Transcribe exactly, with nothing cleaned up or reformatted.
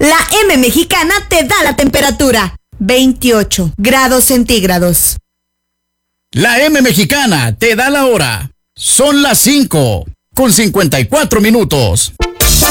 La M Mexicana te da la temperatura. veintiocho grados centígrados. La M Mexicana te da la hora. Son las cinco con cincuenta y cuatro minutos.